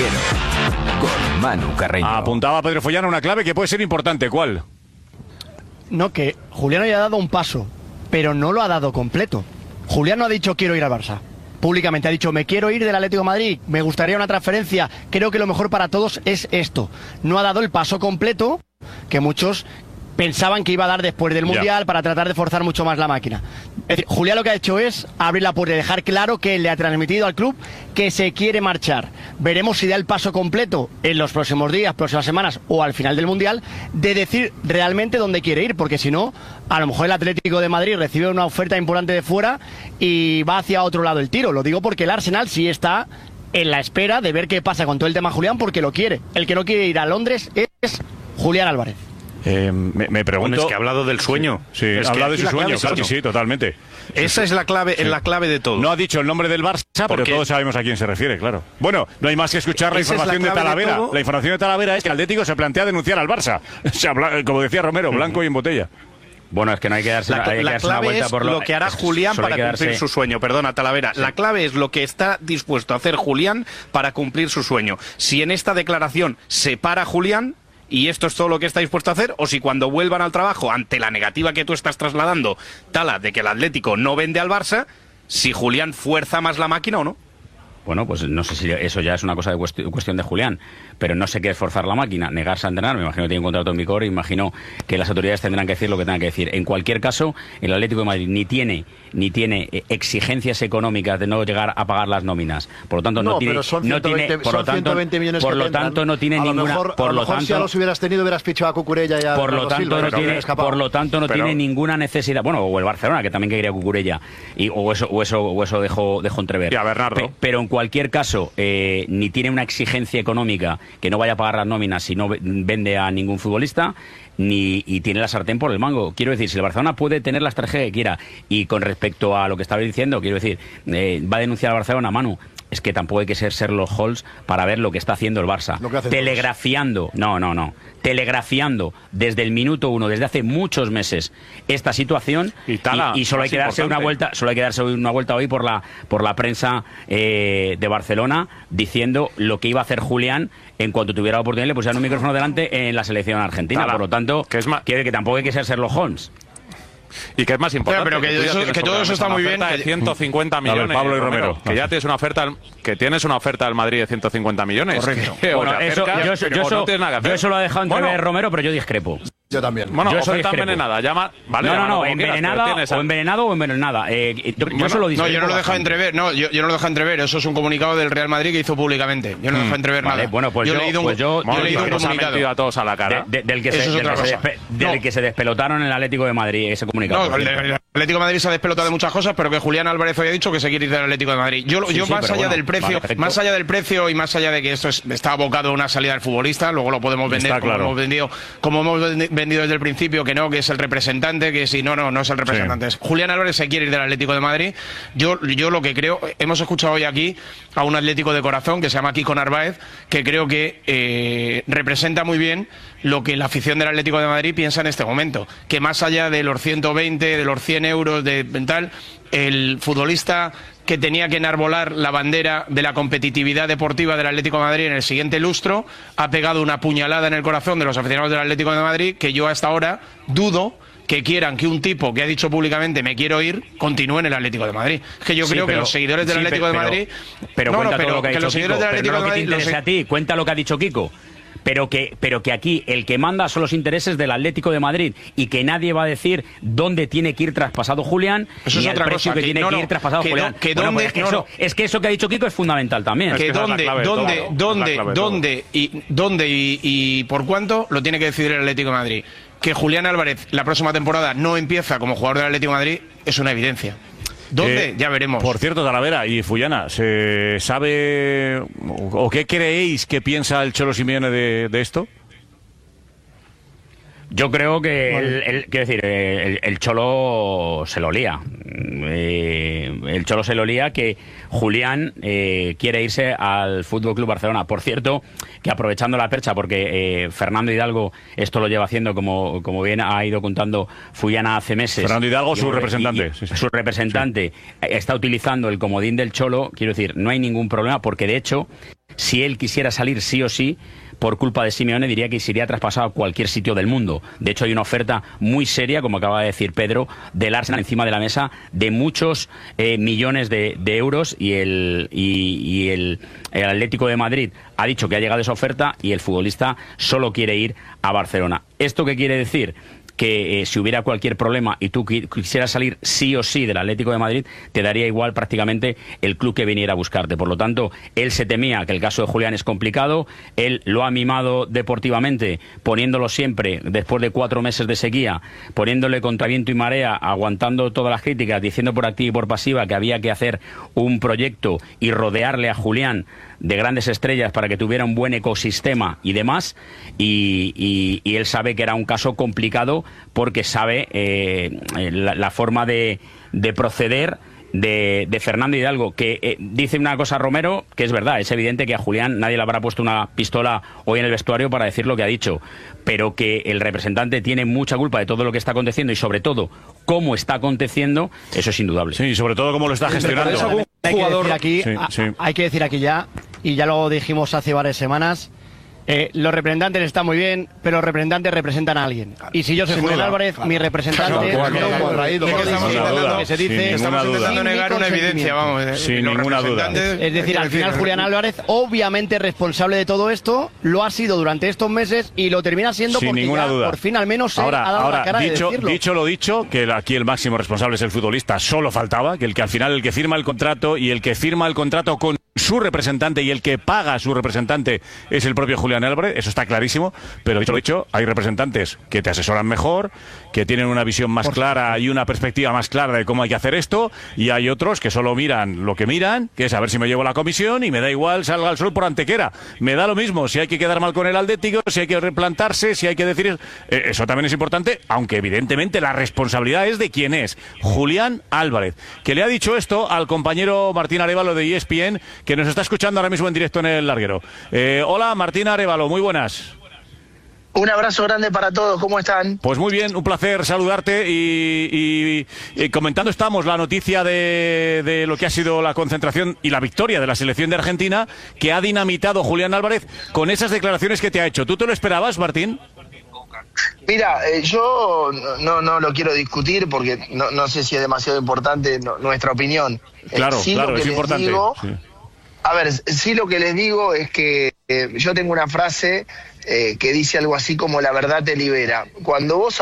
Chiquero, con Manu Carreño. Apuntaba Pedro Follana una clave que puede ser importante. ¿Cuál? No, que Julián haya dado un paso, pero no lo ha dado completo. Julián no ha dicho quiero ir al Barça. Públicamente ha dicho me quiero ir del Atlético de Madrid, me gustaría una transferencia, creo que lo mejor para todos es esto. No ha dado el paso completo que muchos pensaban que iba a dar después del Mundial para tratar de forzar mucho más la máquina. Es decir, Julián lo que ha hecho es abrir la puerta y dejar claro que le ha transmitido al club que se quiere marchar. Veremos si da el paso completo en los próximos días, próximas semanas o al final del Mundial, de decir realmente dónde quiere ir, porque si no, a lo mejor el Atlético de Madrid recibe una oferta importante de fuera y va hacia otro lado el tiro. Lo digo porque el Arsenal sí está en la espera de ver qué pasa con todo el tema Julián, porque lo quiere. El que no quiere ir a Londres es Julián Álvarez. Me pregunto... Es que ha hablado del sueño. Sí, ha hablado de su sueño, claro, sí, totalmente. Esa es la clave, sí. La clave de todo. No ha dicho el nombre del Barça, pero todos sabemos a quién se refiere, claro. Bueno, no hay más que escuchar la información de Talavera. La información de Talavera es que el Atlético se plantea denunciar al Barça. O sea, como decía Romero, blanco y en botella. Bueno, es que no hay que darse la clave vuelta por lo que hará Julián para cumplir su sueño. Perdona, Talavera. Sí. La clave es lo que está dispuesto a hacer Julián para cumplir su sueño. Si en esta declaración se para Julián y esto es todo lo que está dispuesto a hacer, o si cuando vuelvan al trabajo, ante la negativa que tú estás trasladando, Tala, de que el Atlético no vende al Barça, si Julián fuerza más la máquina o no. Bueno, pues no sé si eso ya es una cosa de cuestión de Julián, pero no sé qué es forzar la máquina, negarse a entrenar, me imagino que tiene un contrato en vigor, imagino que las autoridades tendrán que decir lo que tengan que decir. En cualquier caso, el Atlético de Madrid ni tiene exigencias económicas de no llegar a pagar las nóminas, por lo tanto no tiene, por lo tanto no tiene ninguna, por lo tanto si ya los hubieras tenido hubieras fichado a Cucurella y a por lo tanto no tiene ninguna necesidad, bueno, o el Barcelona que también quería Cucurella o eso dejó entrever. Y a Bernardo. Pero en cualquier caso, ni tiene una exigencia económica que no vaya a pagar las nóminas si no vende a ningún futbolista, y tiene la sartén por el mango. Quiero decir, si el Barcelona puede tener la estrategia que quiera, y con respecto a lo que estaba diciendo, quiero decir, va a denunciar al Barcelona, Manu, es que tampoco hay que ser Sherlock Holmes para ver lo que está haciendo el Barça. Telegrafiando, desde el minuto 1, desde hace muchos meses, esta situación, y solo hay que darse una vuelta hoy por la prensa de Barcelona diciendo lo que iba a hacer Julián en cuanto tuviera la oportunidad, le pusieran un micrófono delante en la selección argentina. Por lo tanto, que tampoco hay que ser Sherlock Holmes. Y que es más importante, pero que todo eso está muy bien, de 150 millones. Pablo y Romero, que ya tienes una oferta del Madrid de 150 millones. Correcto. Bueno, eso lo ha dejado entrever Romero, pero yo discrepo. Yo también. Bueno, oferta envenenada. Envenenado o envenenada. Yo solo discrepo. No, yo no lo he dejado entrever. No, yo no lo he dejado entrever. Eso es un comunicado del Real Madrid que hizo públicamente. Yo no he dejado entrever nada. Bueno, pues yo he leído un comunicado a todos a la cara. Del que se despelotaron en el Atlético de Madrid, ese comunicado. No, el Atlético de Madrid se ha despelotado de muchas cosas, pero que Julián Álvarez hoy ha dicho que se quiere ir del Atlético de Madrid. Yo más allá del precio, y más allá de que esto está abocado a una salida del futbolista, luego lo podemos vender como hemos vendido desde el principio, que es el representante, que si no es el representante. Sí. Julián Álvarez se quiere ir del Atlético de Madrid. Yo lo que creo, hemos escuchado hoy aquí a un Atlético de corazón que se llama Kiko Narváez, que creo que representa muy bien lo que la afición del Atlético de Madrid piensa en este momento, que más allá de los 120, de los 100 euros, de tal, el futbolista que tenía que enarbolar la bandera de la competitividad deportiva del Atlético de Madrid en el siguiente lustro, ha pegado una puñalada en el corazón de los aficionados del Atlético de Madrid, que yo hasta ahora dudo que quieran que un tipo que ha dicho públicamente me quiero ir, continúe en el Atlético de Madrid. Es que yo creo que los seguidores del Atlético de Madrid... Pero cuenta todo lo que ha dicho Kiko, pero no lo que te interesa a ti, cuenta lo que ha dicho Kiko. Pero que aquí el que manda son los intereses del Atlético de Madrid, y que nadie va a decir dónde tiene que ir traspasado Julián, eso ni es el precio que tiene que ir traspasado Julián. Es que eso que ha dicho Kiko es fundamental también. Que dónde y por cuánto lo tiene que decidir el Atlético de Madrid. Que Julián Álvarez la próxima temporada no empieza como jugador del Atlético de Madrid es una evidencia. ¿Dónde? Ya veremos. Por cierto, Talavera y Fullana, ¿se sabe o qué creéis que piensa el Cholo Simeone de esto? Yo creo que el Cholo se lo lía. El Cholo se lo lía que Julián quiere irse al Fútbol Club Barcelona. Por cierto, que aprovechando la percha, porque Fernando Hidalgo esto lo lleva haciendo, como bien ha ido contando Fullana hace meses. Fernando Hidalgo, su representante. Su representante está utilizando el comodín del Cholo. Quiero decir, no hay ningún problema, porque de hecho si él quisiera salir sí o sí, por culpa de Simeone, diría que se iría traspasado a cualquier sitio del mundo. De hecho, hay una oferta muy seria, como acaba de decir Pedro, del Arsenal encima de la mesa, de muchos millones de euros, y el Atlético de Madrid ha dicho que ha llegado esa oferta y el futbolista solo quiere ir a Barcelona. ¿Esto qué quiere decir? Que si hubiera cualquier problema y tú quisieras salir sí o sí del Atlético de Madrid, te daría igual prácticamente el club que viniera a buscarte. Por lo tanto, él se temía que el caso de Julián es complicado, él lo ha mimado deportivamente, poniéndolo siempre, después de 4 meses de sequía, poniéndole contra viento y marea, aguantando todas las críticas, diciendo por activa y por pasiva que había que hacer un proyecto y rodearle a Julián de grandes estrellas para que tuviera un buen ecosistema y demás, y él sabe que era un caso complicado porque sabe la forma de proceder de Fernando Hidalgo, que dice una cosa Romero que es verdad, es evidente que a Julián nadie le habrá puesto una pistola hoy en el vestuario para decir lo que ha dicho, pero que el representante tiene mucha culpa de todo lo que está aconteciendo y sobre todo cómo está aconteciendo, eso es indudable. Sí, y sobre todo cómo lo está gestionando. Hay que decir aquí ya, y ya lo dijimos hace varias semanas, los representantes están muy bien, pero los representantes representan a alguien. Y si yo soy Julián Álvarez, mi representante estamos intentando negar una evidencia, vamos. Sin ninguna duda. Es decir, al final Julián Álvarez, obviamente responsable de todo esto, lo ha sido durante estos meses y lo termina siendo sin porque ninguna duda. Por fin al menos ha dado la cara de decirlo. Dicho lo dicho, que aquí el máximo responsable es el futbolista, solo faltaba, que al final el que firma el contrato y el que firma el contrato con su representante y el que paga a su representante es el propio Julián Álvarez, eso está clarísimo, pero dicho lo dicho, hay representantes que te asesoran mejor, que tienen una visión más clara y una perspectiva más clara de cómo hay que hacer esto, y hay otros que solo miran lo que miran, que es a ver si me llevo la comisión y me da igual salga al sol por Antequera, me da lo mismo si hay que quedar mal con el Atlético, si hay que replantarse, si hay que decir... eso también es importante, aunque evidentemente la responsabilidad es de quién es, Julián Álvarez, que le ha dicho esto al compañero Martín Arévalo de ESPN, que nos está escuchando ahora mismo en directo en el larguero. Hola, Martín Arévalo, muy buenas. Un abrazo grande para todos, ¿cómo están? Pues muy bien, un placer saludarte y comentando estamos la noticia de lo que ha sido la concentración y la victoria de la selección de Argentina, que ha dinamitado Julián Álvarez con esas declaraciones que te ha hecho. ¿Tú te lo esperabas, Martín? Mira, yo no lo quiero discutir porque no sé si es demasiado importante nuestra opinión. Claro, es importante. A ver, sí, lo que les digo es que yo tengo una frase que dice algo así como: la verdad te libera. Cuando vos